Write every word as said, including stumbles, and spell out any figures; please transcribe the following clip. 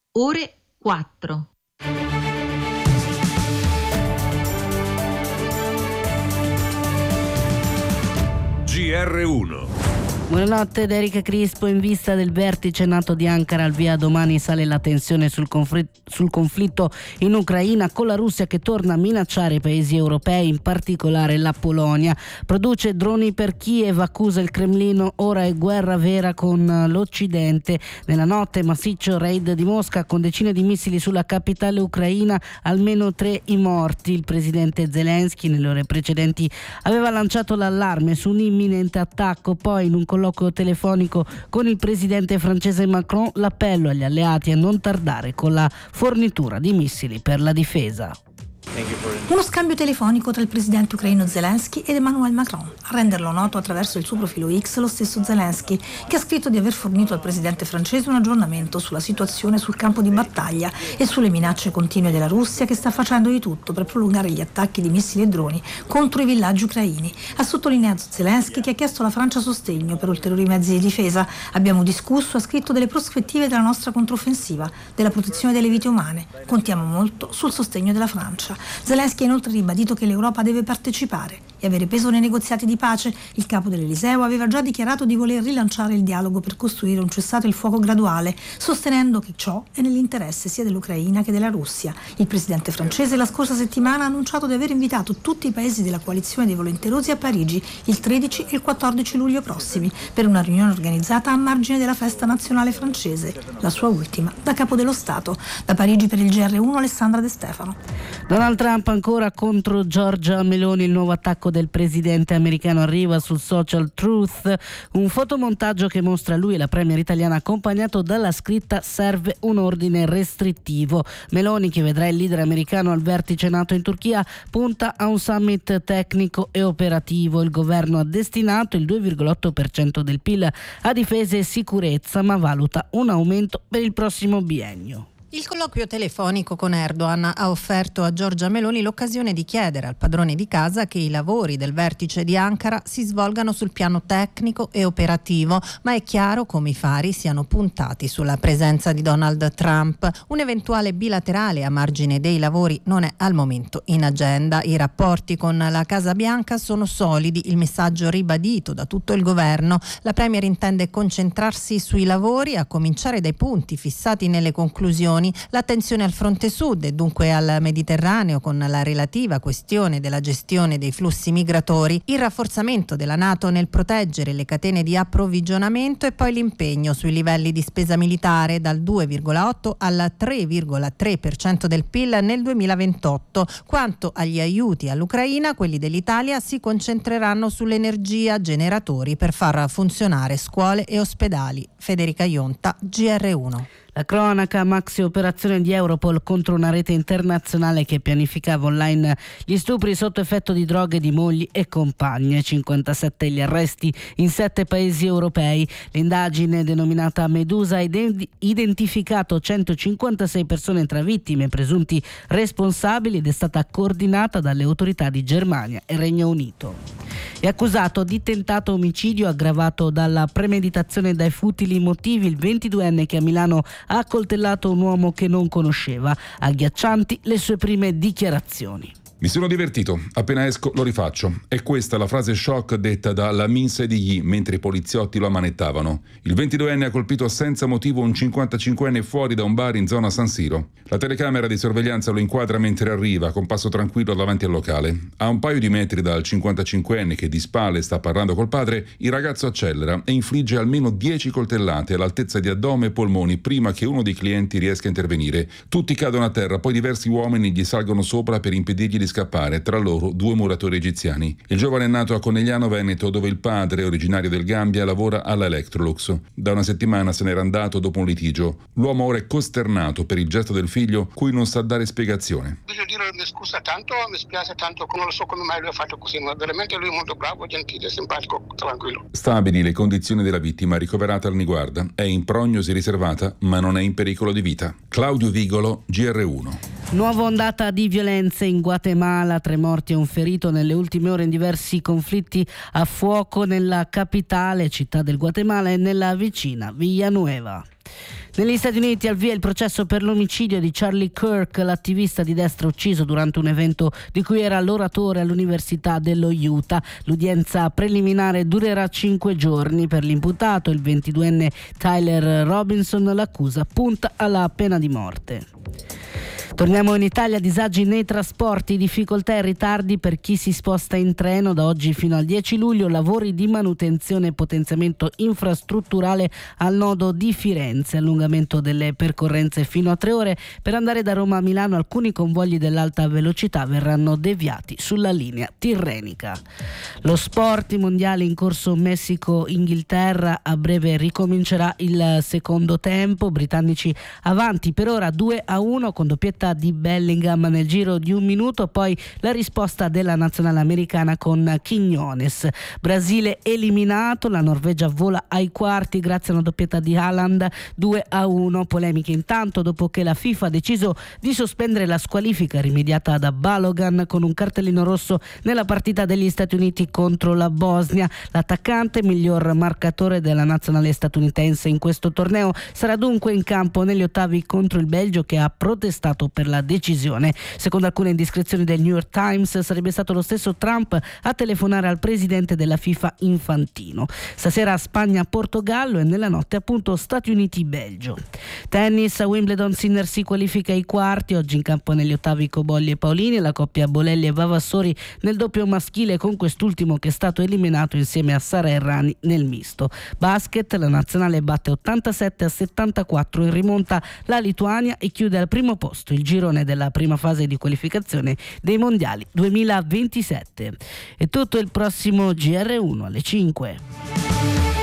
ore quattro. G R uno. Buonanotte da Erika Crispo. In vista del vertice NATO di Ankara al via domani sale la tensione sul conflitto, sul conflitto in Ucraina, con la Russia che torna a minacciare i paesi europei, in particolare la Polonia. Produce droni per Kiev, accusa il Cremlino, ora è guerra vera con l'Occidente. Nella notte massiccio raid di Mosca con decine di missili sulla capitale ucraina, almeno tre i morti. Il presidente Zelensky nelle ore precedenti aveva lanciato l'allarme su un imminente attacco, poi in un colloquio telefonico con il presidente francese Macron l'appello agli alleati a non tardare con la fornitura di missili per la difesa. Uno scambio telefonico tra il presidente ucraino Zelensky ed Emmanuel Macron. A renderlo noto attraverso il suo profilo X lo stesso Zelensky, che ha scritto di aver fornito al presidente francese un aggiornamento sulla situazione sul campo di battaglia e sulle minacce continue della Russia, che sta facendo di tutto per prolungare gli attacchi di missili e droni contro i villaggi ucraini. Ha sottolineato Zelensky che ha chiesto alla Francia sostegno per ulteriori mezzi di difesa. Abbiamo discusso, ha scritto, delle prospettive della nostra controffensiva, della protezione delle vite umane. Contiamo molto sul sostegno della Francia. Zelensky ha inoltre ribadito che l'Europa deve partecipare e avere peso nei negoziati di pace. Il capo dell'Eliseo aveva già dichiarato di voler rilanciare il dialogo per costruire un cessate il fuoco graduale, sostenendo che ciò è nell'interesse sia dell'Ucraina che della Russia. Il presidente francese la scorsa settimana ha annunciato di aver invitato tutti i paesi della coalizione dei volenterosi a Parigi il tredici e il quattordici luglio prossimi per una riunione organizzata a margine della festa nazionale francese, la sua ultima da capo dello Stato. Da Parigi per il G R uno Alessandra De Stefano. Donald Trump ancora contro Giorgia Meloni. Il nuovo attacco del presidente americano arriva sul social Truth, un fotomontaggio che mostra lui e la premier italiana accompagnato dalla scritta "serve un ordine restrittivo". Meloni, che vedrà il leader americano al vertice NATO in Turchia, punta a un summit tecnico e operativo. Il governo ha destinato il due virgola otto per cento del P I L a difesa e sicurezza, ma valuta un aumento per il prossimo biennio. Il colloquio telefonico con Erdogan ha offerto a Giorgia Meloni l'occasione di chiedere al padrone di casa che i lavori del vertice di Ankara si svolgano sul piano tecnico e operativo, ma è chiaro come i fari siano puntati sulla presenza di Donald Trump. Un eventuale bilaterale a margine dei lavori non è al momento in agenda. I rapporti con la Casa Bianca sono solidi, il messaggio ribadito da tutto il governo. La premier intende concentrarsi sui lavori, a cominciare dai punti fissati nelle conclusioni. L'attenzione al fronte sud e dunque al Mediterraneo, con la relativa questione della gestione dei flussi migratori, il rafforzamento della NATO nel proteggere le catene di approvvigionamento e poi l'impegno sui livelli di spesa militare dal due virgola otto al tre virgola tre per cento del P I L nel duemilaventotto. Quanto agli aiuti all'Ucraina, quelli dell'Italia si concentreranno sull'energia, generatori per far funzionare scuole e ospedali. Federica Ionta, G R uno. La cronaca: maxi operazione di Europol contro una rete internazionale che pianificava online gli stupri sotto effetto di droghe di mogli e compagne. cinquantasette gli arresti in sette paesi europei. L'indagine, denominata Medusa, ha identificato centocinquantasei persone tra vittime e presunti responsabili ed è stata coordinata dalle autorità di Germania e Regno Unito. È accusato di tentato omicidio aggravato dalla premeditazione e dai futili motivi il ventiduenne che a Milano ha accoltellato un uomo che non conosceva. Agghiaccianti le sue prime dichiarazioni. Mi sono divertito, appena esco lo rifaccio. È questa la frase shock detta da Lamin Sedighi mentre i poliziotti lo ammanettavano. Il ventiduenne ha colpito senza motivo un cinquantacinquenne fuori da un bar in zona San Siro. La telecamera di sorveglianza lo inquadra mentre arriva con passo tranquillo davanti al locale. A un paio di metri dal cinquantacinquenne che di spalle sta parlando col padre, il ragazzo accelera e infligge almeno dieci coltellate all'altezza di addome e polmoni prima che uno dei clienti riesca a intervenire. Tutti cadono a terra, poi diversi uomini gli salgono sopra per impedirgli di scappare, tra loro due muratori egiziani. Il giovane è nato a Conegliano Veneto, dove il padre, originario del Gambia, lavora alla Electrolux. Da una settimana se n'era andato dopo un litigio. L'uomo ora è costernato per il gesto del figlio, cui non sa dare spiegazione. Voglio dire, mi scusa tanto, mi spiace tanto, non lo so come mai lui ha fatto così, ma veramente lui è molto bravo, gentile, simpatico, tranquillo. Stabili le condizioni della vittima ricoverata al Niguarda. È in prognosi riservata, ma non è in pericolo di vita. Claudio Vigolo, G R uno. Nuova ondata di violenze in Guatemala, tre morti e un ferito nelle ultime ore in diversi conflitti a fuoco nella capitale città del Guatemala e nella vicina Villanueva. Negli Stati Uniti al via il processo per l'omicidio di Charlie Kirk, l'attivista di destra ucciso durante un evento di cui era l'oratore all'Università dello Utah. L'udienza preliminare durerà cinque giorni. Per l'imputato, il ventiduenne Tyler Robinson, l'accusa punta alla pena di morte. Torniamo in Italia, disagi nei trasporti, difficoltà e ritardi per chi si sposta in treno. Da oggi fino al dieci luglio lavori di manutenzione e potenziamento infrastrutturale al nodo di Firenze, allungamento delle percorrenze fino a tre ore. Per andare da Roma a Milano alcuni convogli dell'alta velocità verranno deviati sulla linea tirrenica. Lo sport, i mondiali in corso Messico-Inghilterra, a breve ricomincerà il secondo tempo, britannici avanti per ora due a uno con doppietta di Bellingham nel giro di un minuto, poi la risposta della nazionale americana con Quiñones. Brasile eliminato, la Norvegia vola ai quarti grazie a una doppietta di Haaland, due a uno. Polemiche intanto dopo che la FIFA ha deciso di sospendere la squalifica rimediata da Balogan con un cartellino rosso nella partita degli Stati Uniti contro la Bosnia. L'attaccante, miglior marcatore della nazionale statunitense in questo torneo, sarà dunque in campo negli ottavi contro il Belgio, che ha protestato per la decisione. Secondo alcune indiscrezioni del New York Times, sarebbe stato lo stesso Trump a telefonare al presidente della FIFA Infantino. Stasera Spagna-Portogallo e nella notte appunto Stati Uniti-Belgio. Tennis, a Wimbledon Sinner si qualifica ai quarti, oggi in campo negli ottavi Cobolli e Paolini, la coppia Bolelli e Vavassori nel doppio maschile, con quest'ultimo che è stato eliminato insieme a Sara Errani nel misto. Basket, la nazionale batte ottantasette a settantaquattro in rimonta la Lituania e chiude al primo posto il girone della prima fase di qualificazione dei mondiali duemilaventisette. È tutto, il prossimo G R uno alle cinque.